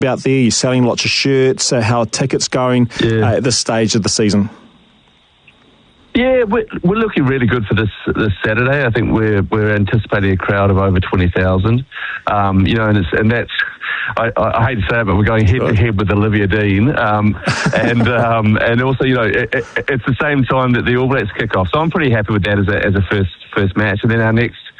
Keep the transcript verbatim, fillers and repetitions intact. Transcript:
out there? You're selling lots of shirts. Uh, how are tickets going Yeah. uh, at this stage of the season? Yeah, we're, we're looking really good for this this Saturday. I think we're we're anticipating a crowd of over twenty thousand. Um, you know, and it's and that's I, I hate to say it, but we're going head to head with Olivia Dean, um, and um, and also you know it, it, it's the same time that the All Blacks kick off. So I'm pretty happy with that as a as a first first match, and then our next